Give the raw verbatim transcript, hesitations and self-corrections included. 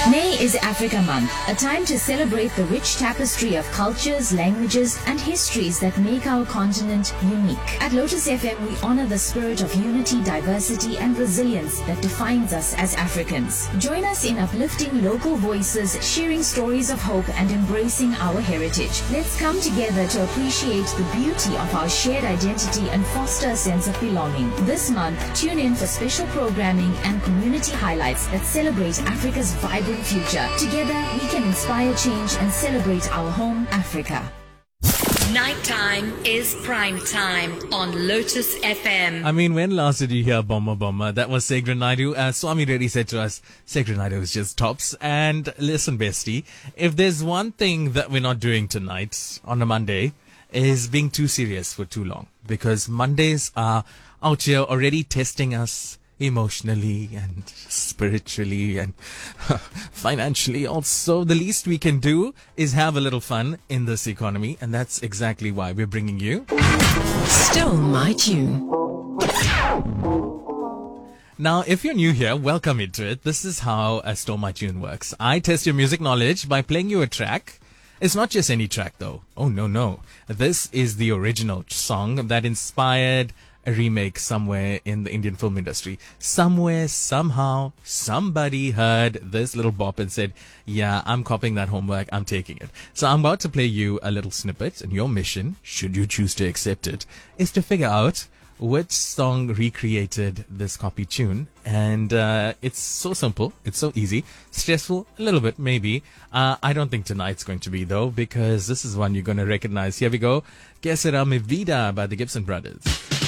May is Africa Month, a time to celebrate the rich tapestry of cultures, languages, and histories that make our continent unique. At Lotus F M, we honor the spirit of unity, diversity, and resilience that defines us as Africans. Join us in uplifting local voices, sharing stories of hope, and embracing our heritage. Let's come together to appreciate the beauty of our shared identity and foster a sense of belonging. This month, tune in for special programming and community highlights that celebrate Africa's vibrant future. Together, we can inspire change and celebrate our home, Africa. Nighttime is prime time on Lotus F M. I mean, when last did you hear Bomba Bomba? That was Segre Naidu. As Swami Reddy said to us, Segre Naidu is just tops. And listen, bestie, if there's one thing that we're not doing tonight on a Monday, is being too serious for too long. Because Mondays are out here already testing us emotionally and spiritually and financially also. The least we can do is have a little fun in this economy, and that's exactly why we're bringing you Stole My Tune. Now, if you're new here, welcome into it. This is how a Stole My Tune works. I test your music knowledge by playing you a track. It's not just any track though. Oh no, no. This is the original song that inspired a remake somewhere in the Indian film industry. Somewhere, somehow, somebody heard this little bop and said, yeah, I'm copying that homework, I'm taking it. So I'm about to play you a little snippet, and your mission, should you choose to accept it, is to figure out which song recreated this copy tune. And uh, it's so simple, it's so easy, stressful a little bit maybe. uh, I don't think tonight's going to be though, because this is one you're going to recognize. Here we go. Que Sera Mi Vida by the Gibson Brothers.